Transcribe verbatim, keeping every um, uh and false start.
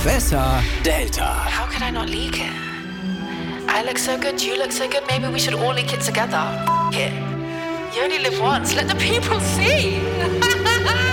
Besser Delta. How could I not leak it? I look so good, you look so good, maybe we should all leak it together. F it. You only live once, let the people see.